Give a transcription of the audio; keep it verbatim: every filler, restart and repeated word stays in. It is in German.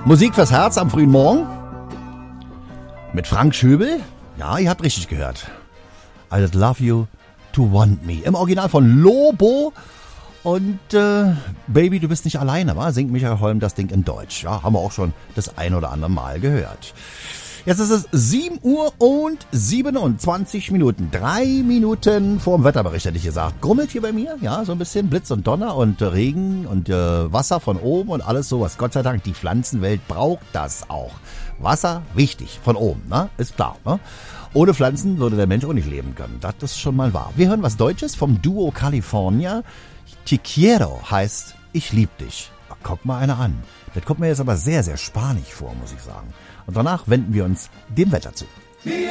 Musik fürs Herz am frühen Morgen mit Frank Schöbel. Ja, ihr habt richtig gehört. I'd love you to want me. Im Original von Lobo. Und äh, Baby, du bist nicht alleine, wa? Singt Michael Holm das Ding in Deutsch. Ja, haben wir auch schon das ein oder andere Mal gehört. Jetzt ist es sieben Uhr und siebenundzwanzig Minuten. Drei Minuten vorm Wetterbericht, hätte ich gesagt. Grummelt hier bei mir, ja, so ein bisschen Blitz und Donner und äh, Regen und äh, Wasser von oben und alles sowas. Gott sei Dank, die Pflanzenwelt braucht das auch. Wasser, wichtig, von oben, ne? Ist klar, ne? Ohne Pflanzen würde der Mensch auch nicht leben können. Das ist schon mal wahr. Wir hören was Deutsches vom Duo California. Te quiero heißt, ich lieb dich. Ach, guck mal einer an. Das kommt mir jetzt aber sehr, sehr spanisch vor, muss ich sagen. Und danach wenden wir uns dem Wetter zu.